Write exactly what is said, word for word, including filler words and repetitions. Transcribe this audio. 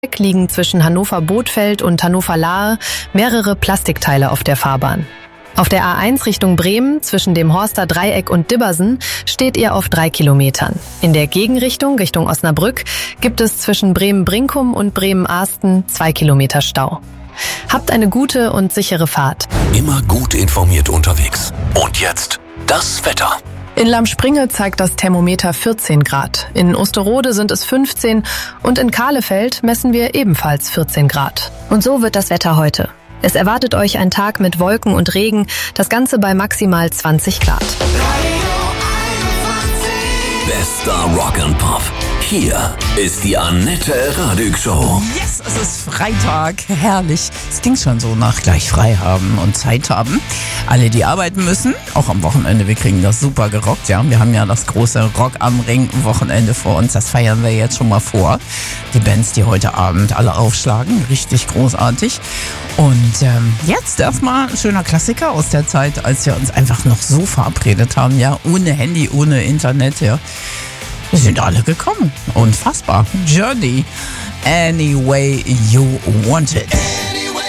liegen zwischen Hannover-Bothfeld und Hannover-Lahe mehrere Plastikteile auf der Fahrbahn. Auf der A eins Richtung Bremen zwischen dem Horster Dreieck und Dibbersen steht ihr auf drei Kilometern. In der Gegenrichtung, Richtung Osnabrück, gibt es zwischen Bremen-Brinkum und Bremen-Ahsten zwei Kilometer Stau. Habt eine gute und sichere Fahrt. Immer gut informiert unterwegs. Und jetzt das Wetter. In Lamspringe zeigt das Thermometer vierzehn Grad. In Osterode sind es fünfzehn und in Kahlefeld messen wir ebenfalls vierzehn Grad. Und so wird das Wetter heute. Es erwartet euch ein Tag mit Wolken und Regen, das Ganze bei maximal zwanzig Grad. Bester Rock and Pop. Hier ist die Annette Radig Show. Yes, es ist Freitag. Herrlich. Es klingt schon so nach gleich frei haben und Zeit haben. Alle, die arbeiten müssen, auch am Wochenende, wir kriegen das super gerockt. Ja, wir haben ja das große Rock am Ring Wochenende vor uns. Das feiern wir jetzt schon mal vor. Die Bands, die heute Abend alle aufschlagen. Richtig großartig. Und ähm, jetzt erstmal ein schöner Klassiker aus der Zeit, als wir uns einfach noch so verabredet haben. Ja, ohne Handy, ohne Internet, ja. Wir sind alle gekommen. Unfassbar. Journey. Any way you want it.